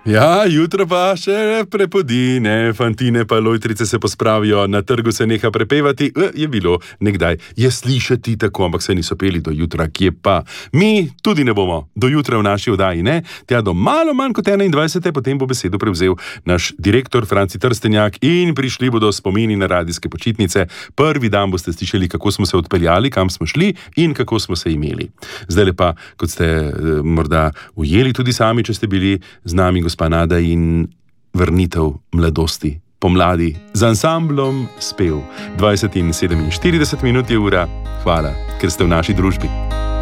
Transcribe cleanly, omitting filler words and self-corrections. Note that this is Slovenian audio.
Ja, jutro pa še prepodine, fantine pa lojtrice se pospravijo, na trgu se neha prepevati, je bilo nekdaj, je slišati tako, ampak se niso peli do jutra, kje pa. Mi tudi ne bomo, do jutra v naši oddaji, ne? Tja do malo manj kot 21. Potem bo besedo prevzel naš direktor Franci Trstenjak in prišli bodo spomini na radijske počitnice. Prvi dan boste slišali, kako smo se odpeljali, kam smo šli in kako smo se imeli. Zdaj pa, kot ste morda ujeli tudi sami, če ste bili z nami, gospa Nada, in vrnitev mladosti, pomladi, z ansamblom spev. 20 in 47 minut je ura. Hvala, ker ste v naši družbi.